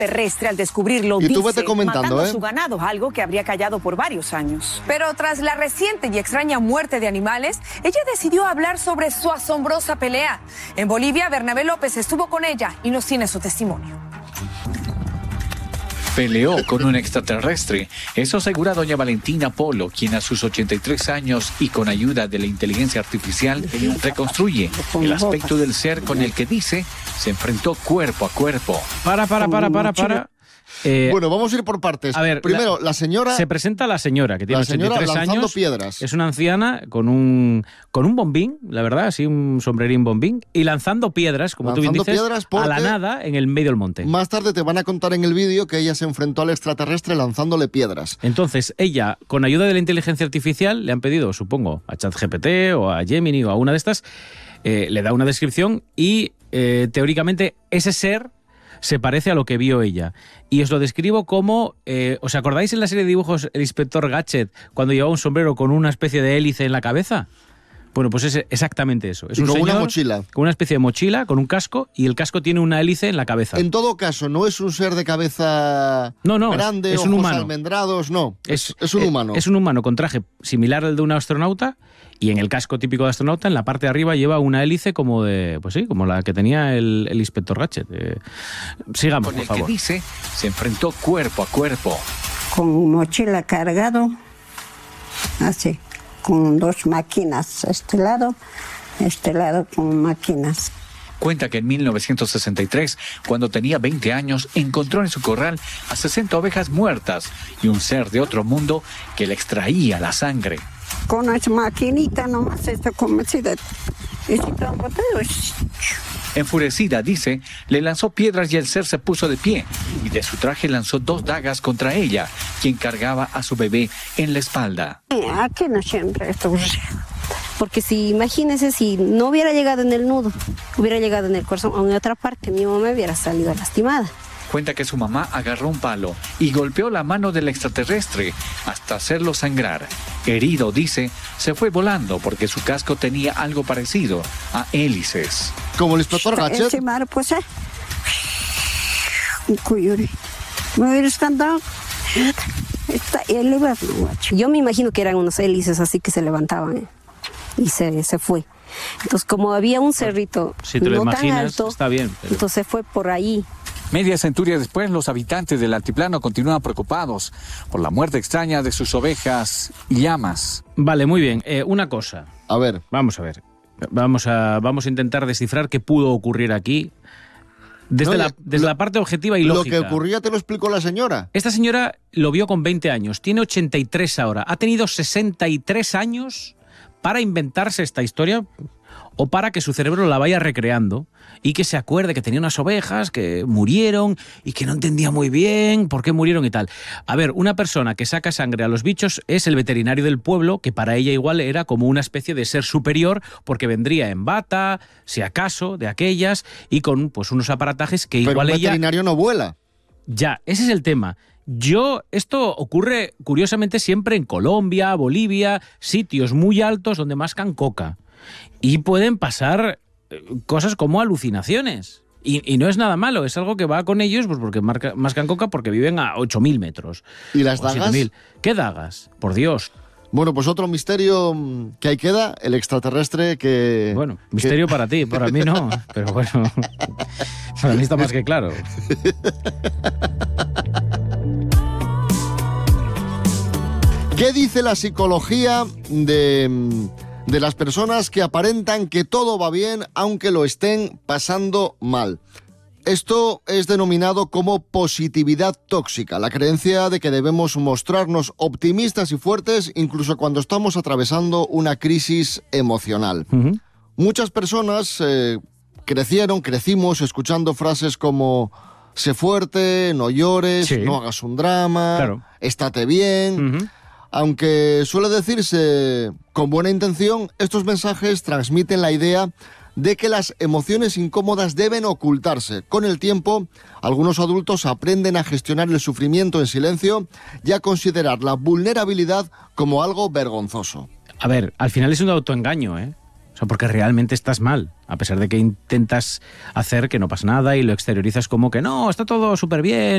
terrestre al descubrirlo, y tú dice, vete comentando, matando a su ganado, algo que habría callado por varios años. Pero tras la reciente y extraña muerte de animales, ella decidió hablar sobre su asombrosa pelea. En Bolivia, Bernabé López estuvo con ella y nos tiene su testimonio. Peleó con un extraterrestre. Eso asegura doña Valentina Polo, quien a sus 83 años y con ayuda de la inteligencia artificial reconstruye el aspecto del ser con el que dice se enfrentó cuerpo a cuerpo. Para. Bueno, vamos a ir por partes. A ver, primero, la señora... Se presenta la señora, que tiene 83 lanzando años. piedras. Es una anciana con un bombín, la verdad, así un sombrerín bombín, y lanzando piedras, como tú bien dices, a la nada en el medio del monte. Más tarde te van a contar en el vídeo que ella se enfrentó al extraterrestre lanzándole piedras. Entonces, ella, con ayuda de la inteligencia artificial, le han pedido, supongo, a ChatGPT o a Gemini o a una de estas, le da una descripción y, teóricamente, ese ser se parece a lo que vio ella. Y os lo describo como... ¿os acordáis en la serie de dibujos el inspector Gadget cuando llevaba un sombrero con una especie de hélice en la cabeza? Bueno, pues es exactamente eso. Es y un con señor una mochila. Con una especie de mochila, con un casco, y el casco tiene una hélice en la cabeza. En todo caso, no es un ser de cabeza grande, es un ojos humano. Almendrados, no. Es un humano. Es un humano con traje similar al de un astronauta, y en el casco típico de astronauta, en la parte de arriba lleva una hélice como de... Pues sí, como la que tenía el inspector Gadget. Sigamos, por favor. Con el que dice se enfrentó cuerpo a cuerpo. Con mochila cargado, así, con dos máquinas, este lado con máquinas. Cuenta que en 1963, cuando tenía 20 años, encontró en su corral a 60 ovejas muertas y un ser de otro mundo que le extraía la sangre. Con las maquinitas nomás, esto como si de... Enfurecida, dice, le lanzó piedras y el ser se puso de pie y de su traje lanzó 2 dagas contra ella, quien cargaba a su bebé en la espalda. Aquí no siempre esto. Porque si, imagínese, si no hubiera llegado en el nudo, hubiera llegado en el corazón o en otra parte, mi mamá hubiera salido lastimada. Cuenta que su mamá agarró un palo y golpeó la mano del extraterrestre hasta hacerlo sangrar. Herido, dice, se fue volando porque su casco tenía algo parecido a hélices. Como el inspector Gadget. Yo me imagino que eran unos hélices así que se levantaban y se fue. Entonces, como había un cerrito si te lo no imaginas, tan alto, está bien, pero... entonces fue por ahí. Media centuria después, los habitantes del altiplano continúan preocupados por la muerte extraña de sus ovejas y llamas. Vale, muy bien. Una cosa. A ver. Vamos a ver. Vamos a intentar descifrar qué pudo ocurrir aquí desde la parte objetiva y lógica. Lo que ocurría te lo explicó la señora. Esta señora lo vio con 20 años, tiene 83 ahora. Ha tenido 63 años para inventarse esta historia o para que su cerebro la vaya recreando y que se acuerde que tenía unas ovejas que murieron y que no entendía muy bien por qué murieron y tal. A ver, una persona que saca sangre a los bichos es el veterinario del pueblo, que para ella igual era como una especie de ser superior porque vendría en bata, si acaso, de aquellas, y con pues unos aparatajes que igual ella... Pero un veterinario no vuela. Ya, ese es el tema. Esto ocurre curiosamente siempre en Colombia, Bolivia, sitios muy altos donde mascan coca. Y pueden pasar cosas como alucinaciones. Y no es nada malo, es algo que va con ellos pues porque mascan coca porque viven a 8.000 metros. ¿Y las dagas? 7.000. ¿Qué dagas? Por Dios. Bueno, pues otro misterio que ahí queda, el extraterrestre que... Bueno, misterio para ti, para mí no, pero bueno, para mí está más que claro. ¿Qué dice la psicología de las personas que aparentan que todo va bien aunque lo estén pasando mal? Esto es denominado como positividad tóxica, la creencia de que debemos mostrarnos optimistas y fuertes incluso cuando estamos atravesando una crisis emocional. Uh-huh. Muchas personas crecimos escuchando frases como sé fuerte, no llores, sí, no hagas un drama, claro, estate bien... Uh-huh. Aunque suele decirse con buena intención, estos mensajes transmiten la idea de que las emociones incómodas deben ocultarse. Con el tiempo, algunos adultos aprenden a gestionar el sufrimiento en silencio y a considerar la vulnerabilidad como algo vergonzoso. A ver, al final es un autoengaño, ¿eh? O sea, porque realmente estás mal, a pesar de que intentas hacer que no pasa nada y lo exteriorizas como que no, está todo súper bien.